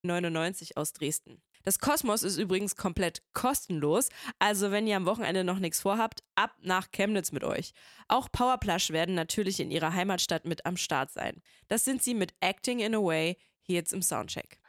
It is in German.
99 aus Dresden. Das Kosmos ist übrigens komplett kostenlos, also wenn ihr am Wochenende noch nichts vorhabt, ab nach Chemnitz mit euch. Auch Powerplush werden natürlich in ihrer Heimatstadt mit am Start sein. Das sind sie mit Acting in a Way hier jetzt im Soundcheck.